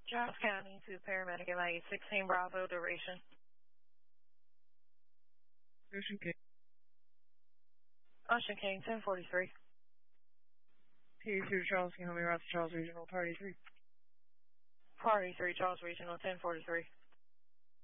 Giles County to paramedic MIA 16 Bravo, duration. Ocean King. Ocean King, 1043. T2 Charles, can you help me route to Charles Regional, Party 3? Party 3, Charles Regional, 1043.